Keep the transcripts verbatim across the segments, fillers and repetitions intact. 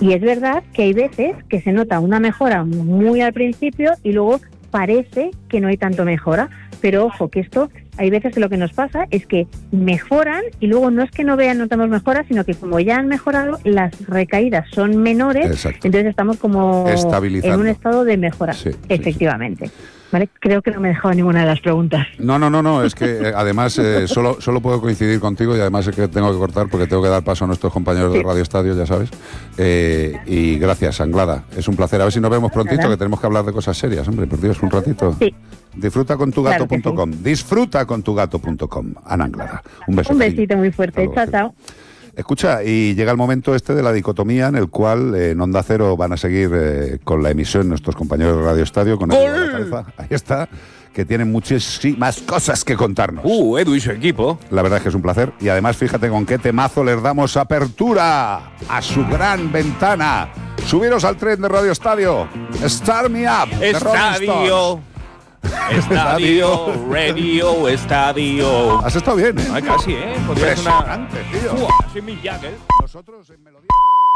Y es verdad que hay veces que se nota una mejora muy al principio y luego parece que no hay tanto mejora, pero ojo, que esto hay veces que lo que nos pasa es que mejoran y luego no es que no vean, notamos mejoras, sino que como ya han mejorado, las recaídas son menores. Exacto. Entonces estamos como en un estado de mejora, sí, efectivamente. Sí, sí. ¿Vale? Creo que no me he dejado ninguna de las preguntas. No, no, no, no, es que eh, además eh, solo, solo puedo coincidir contigo y además es que tengo que cortar porque tengo que dar paso a nuestros compañeros sí. de Radio Estadio, ya sabes. Eh, y gracias, Anglada. Es un placer. A ver si nos vemos prontito, Nada. que tenemos que hablar de cosas serias, hombre, por Dios, un ratito. Sí. Disfruta con tu gato punto com. Claro sí. Disfruta con tu gato punto com. Ana Anglada. Un beso. Un besito cariño. Muy fuerte. Chao, chao. Escucha, y llega el momento este de la dicotomía en el cual eh, en Onda Cero van a seguir eh, con la emisión nuestros compañeros de Radio Estadio, con Edu a la cabeza, ahí está, que tienen muchísimas cosas que contarnos. Uh, Edu y su equipo. La verdad es que es un placer. Y además, fíjate con qué temazo les damos apertura a su gran ventana. Subiros al tren de Radio Estadio. Start Me Up. Estadio. Estadio, radio, estadio. Has estado bien, ¿eh? Ay, casi, ¿eh? Podría ser una... tío. Uf, soy Mick Jagger. Nosotros en melodía...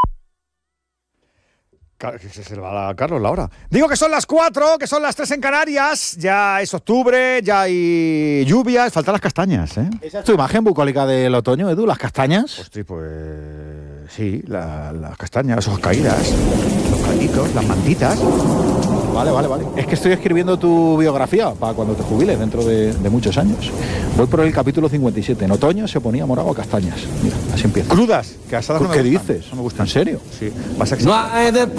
Se le va a Carlos la hora. Digo que son las cuatro, que son las tres en Canarias. Ya es octubre, ya hay lluvias. Faltan las castañas, ¿eh? ¿Esa es tu imagen bucólica del otoño, Edu? ¿Las castañas? Hostia, pues... sí, la, las castañas, las hojas caídas, los calditos, las mantitas. Vale, vale, vale. Es que estoy escribiendo tu biografía para cuando te jubiles dentro de, de muchos años. Voy por el capítulo cincuenta y siete. En otoño se ponía morado a castañas. Mira, así empieza. Crudas, que asadas no me ¿Qué gustan. dices? No me gustan. ¿En serio? Sí. Vas a No hay